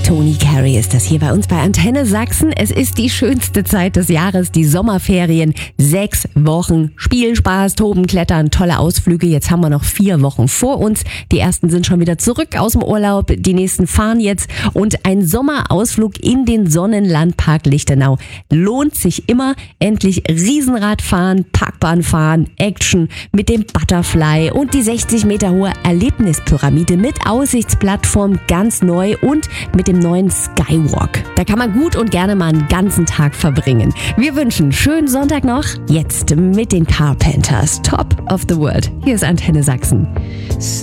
Tony Carey ist das hier bei uns bei Antenne Sachsen. Es ist die schönste Zeit des Jahres, die Sommerferien. 6 Wochen Spielspaß, Toben, Klettern, tolle Ausflüge. Jetzt haben wir noch 4 Wochen vor uns. Die ersten sind schon wieder zurück aus dem Urlaub. Die nächsten fahren jetzt. Und ein Sommerausflug in den Sonnenlandpark Lichtenau lohnt sich immer. Endlich Riesenrad fahren, Parkbahn fahren, Action mit dem Butterfly und die 60 Meter hohe Erlebnispyramide mit Aussichtsplattform ganz neu und mit dem neuen Skywalk. Da kann man gut und gerne mal einen ganzen Tag verbringen. Wir wünschen schönen Sonntag noch. Jetzt mit den Carpenters. Top of the World. Hier ist Antenne Sachsen.